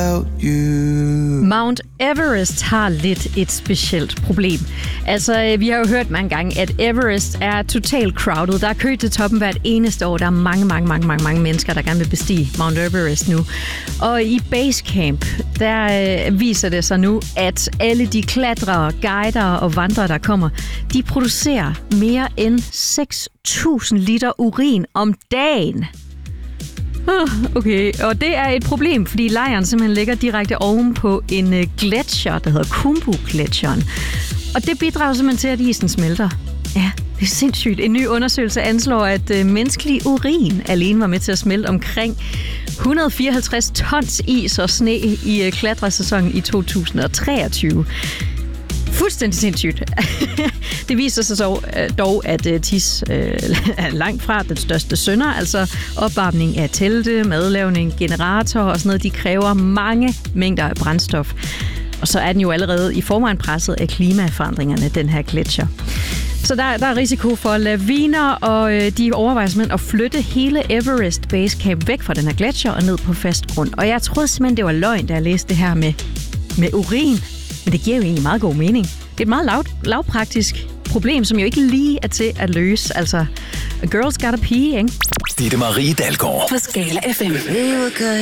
Mount Everest har lidt et specielt problem. Altså, vi har jo hørt mange gange, at Everest er totalt crowded. Der er kø til toppen hvert eneste år. Der er mange mennesker, der gerne vil bestige Mount Everest nu. Og i Basecamp, der viser det sig nu, at alle de klatrere, guider og vandrere, der kommer, de producerer mere end 6.000 liter urin om dagen. Okay, og det er et problem, fordi lejren simpelthen ligger direkte oven på en gletsjer, der hedder Khumbu-gletsjeren. Og det bidrager simpelthen til, at isen smelter. Ja, det er sindssygt. En ny undersøgelse anslår, at menneskelig urin alene var med til at smelte omkring 154 tons is og sne i klatresæsonen i 2023. Fuldstændig sindssygt. Det viser sig så dog, at tis er langt fra den største synder, altså opvarmning af telte, madlavning, generatorer og sådan noget, de kræver mange mængder af brændstof. Og så er den jo allerede i forvejen presset af klimaforandringerne, den her gletsjer. Så der er risiko for laviner, og de overvejer simpelthen at flytte hele Everest Base Camp væk fra den her gletsjer og ned på fast grund. Og jeg troede simpelthen, det var løgn, da jeg læste det her med urin. Men det giver jo egentlig meget god mening. Det er et meget lavpraktisk problem, som jo ikke lige er til at løse. Altså, a girl's gotta pee, ikke? Ditte Marie Dalgaard. På Skala FM.